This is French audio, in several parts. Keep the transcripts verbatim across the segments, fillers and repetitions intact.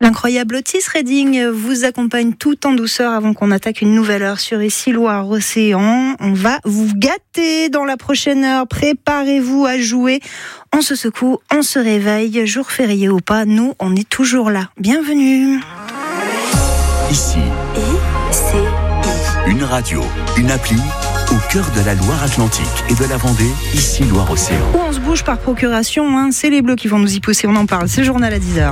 L'incroyable Otis Redding vous accompagne tout en douceur avant qu'on attaque une nouvelle heure sur Ici Loire Océan. On va vous gâter dans la prochaine heure. Préparez-vous à jouer. On se secoue, on se réveille. Jour férié ou pas, nous, on est toujours là. Bienvenue. Ici. I C I. Une radio, une appli au cœur de la Loire-Atlantique et de la Vendée, Ici Loire-Océan. Où on se bouge par procuration, hein. C'est les Bleus qui vont nous y pousser, on en parle. C'est le journal à dix heures.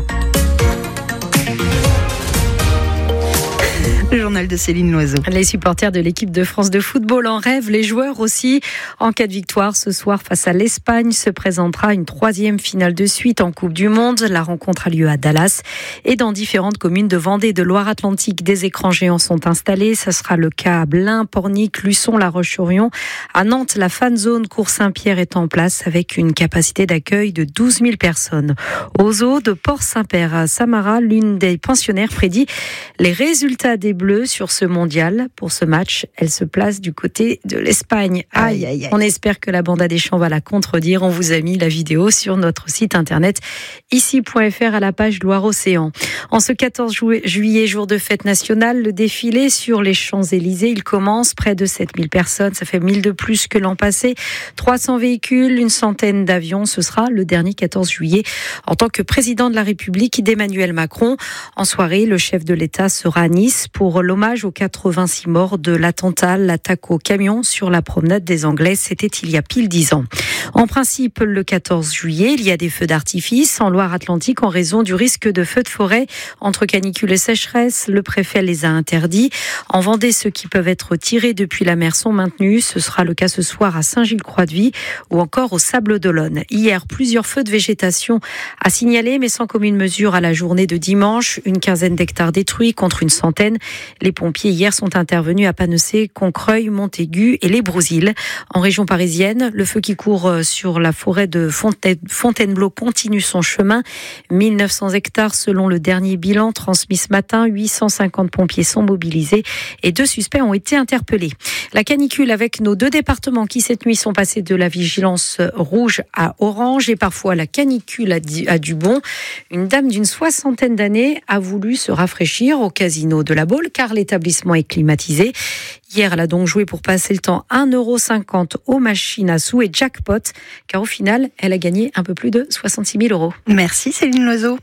Le journal de Céline Loiseau. Les supporters de l'équipe de France de football en rêvent, les joueurs aussi. En cas de victoire ce soir face à l'Espagne, se présentera une troisième finale de suite en Coupe du Monde. La rencontre a lieu à Dallas et dans différentes communes de Vendée et de Loire-Atlantique. Des écrans géants sont installés. Ça sera le cas à Blain, Pornic, Luçon, La Roche-sur-Yon. À Nantes, la fan zone Cours-Saint-Pierre est en place avec une capacité d'accueil de douze mille personnes. Aux zoo de Port-Saint-Père à Samara, l'une des pensionnaires prédit les résultats des Bleus sur ce mondial. Pour ce match, elle se place du côté de l'Espagne. Aïe, aïe, aïe. On espère que la bande à Deschamps va la contredire. On vous a mis la vidéo sur notre site internet ici point f r à la page Loire-Océan. En ce quatorze juillet, jour de fête nationale, le défilé sur les Champs-Élysées, il commence. Près de sept mille personnes, ça fait mille de plus que l'an passé. trois cents véhicules, une centaine d'avions. Ce sera le dernier quatorze juillet en tant que président de la République d'Emmanuel Macron. En soirée, le chef de l'État sera à Nice pour l'hommage aux quatre-vingt-six morts de l'attentat, l'attaque au camion sur la promenade des Anglais. C'était il y a pile dix ans. En principe, le quatorze juillet, il y a des feux d'artifice en Loire-Atlantique en raison du risque de feux de forêt entre canicule et sécheresse. Le préfet les a interdits. En Vendée, ceux qui peuvent être tirés depuis la mer sont maintenus. Ce sera le cas ce soir à Saint-Gilles-Croix-de-Vie ou encore au Sables-d'Olonne. Hier, plusieurs feux de végétation à signaler, mais sans commune mesure à la journée de dimanche. Une quinzaine d'hectares détruits contre une centaine. Les pompiers hier sont intervenus à Panecé, Concreuil, Montaigu et les Brousilles. En région parisienne, le feu qui court sur la forêt de Fontainebleau continue son chemin. mille neuf cents hectares selon le dernier bilan transmis ce matin. huit cent cinquante pompiers sont mobilisés et deux suspects ont été interpellés. La canicule avec nos deux départements qui cette nuit sont passés de la vigilance rouge à orange et parfois la canicule à Dubon. Une dame d'une soixantaine d'années a voulu se rafraîchir au casino de la Baule car l'établissement est climatisé. Hier, elle a donc joué pour passer le temps un euro cinquante aux machines à sous et jackpot, car au final, elle a gagné un peu plus de soixante-six mille euros. Merci Céline Loiseau.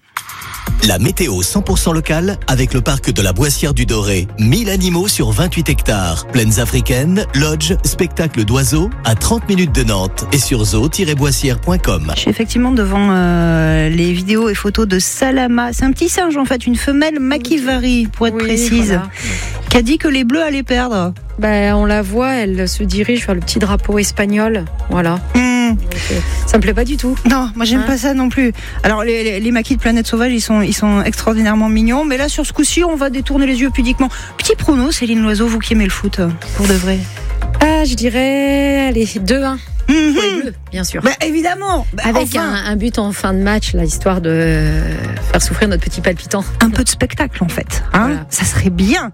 La météo cent pour cent locale avec le parc de la Boissière du Doré. mille animaux sur vingt-huit hectares. Plaines africaines, lodge, spectacle d'oiseaux à trente minutes de Nantes et sur zoo tiret boissière point com. Je suis effectivement devant euh, les vidéos et photos de Salama. C'est un petit singe en fait, une femelle Makivari pour être oui, précise, voilà. Qui a dit que les Bleus allaient perdre. Ben, on la voit, elle se dirige vers le petit drapeau espagnol. Voilà. Mmh. Donc, euh, ça me plaît pas du tout. Non, moi j'aime hein pas ça non plus. Alors les, les, les maquis de Planète Sauvage, ils sont, ils sont extraordinairement mignons. Mais là, sur ce coup-ci, on va détourner les yeux pudiquement. Petit prono, Céline Loiseau, vous qui aimez le foot, pour de vrai. Ah, je dirais, allez, deux un. Mmh. Pour les Bleus, bien sûr. Bah, évidemment. Bah, Avec enfin. un, un but en fin de match, là, histoire de faire souffrir notre petit palpitant. Un peu de spectacle, en fait. Hein voilà. Ça serait bien.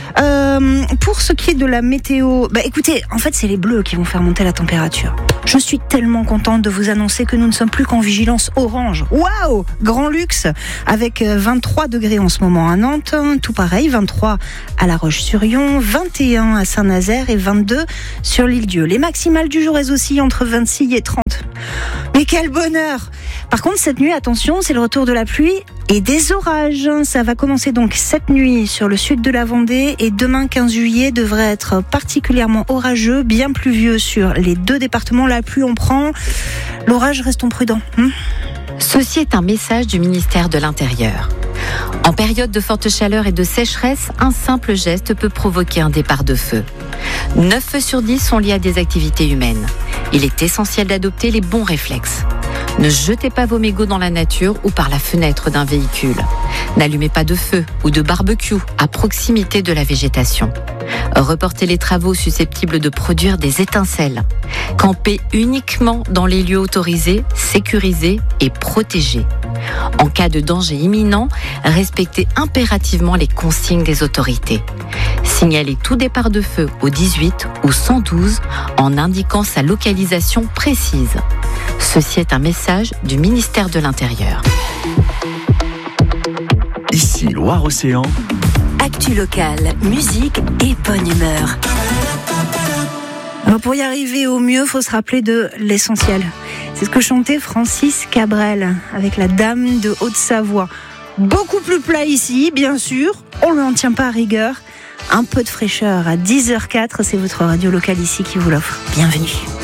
Euh, pour ce qui est de la météo, bah, écoutez, en fait, c'est les Bleus qui vont faire monter la température. Je suis tellement contente de vous annoncer que nous ne sommes plus qu'en vigilance orange. Waouh! Grand luxe! Avec vingt-trois degrés en ce moment à Nantes. Tout pareil, vingt-trois à La Roche-sur-Yon, vingt et un à Saint-Nazaire et vingt-deux sur l'Île-Dieu. Les maximales du jour, elles aussi, entre vingt-six et trente. Mais quel bonheur! Par contre, cette nuit, attention, c'est le retour de la pluie et des orages. Ça va commencer donc cette nuit sur le sud de la Vendée et demain, quinze juillet, devrait être particulièrement orageux, bien pluvieux sur les deux départements. La pluie, on prend. L'orage, restons prudents. Hum Ceci est un message du ministère de l'Intérieur. En période de forte chaleur et de sécheresse, un simple geste peut provoquer un départ de feu. neuf feux sur dix sont liés à des activités humaines. Il est essentiel d'adopter les bons réflexes. Ne jetez pas vos mégots dans la nature ou par la fenêtre d'un véhicule. N'allumez pas de feu ou de barbecue à proximité de la végétation. Reportez les travaux susceptibles de produire des étincelles. Campez uniquement dans les lieux autorisés, sécurisés et protégés. En cas de danger imminent, respectez impérativement les consignes des autorités. Signalez tout départ de feu au dix-huit ou cent douze en indiquant sa localisation précise. Ceci est un message du ministère de l'Intérieur. Ici. Loire-Océan. Actu locale, musique et bonne humeur. Alors pour y arriver au mieux, il faut se rappeler de l'essentiel. C'est ce que chantait Francis Cabrel avec la Dame de Haute-Savoie. Beaucoup plus plat ici, bien sûr. On ne l'en tient pas à rigueur. Un peu de fraîcheur à dix heures zéro quatre, c'est votre radio locale ici qui vous l'offre. Bienvenue.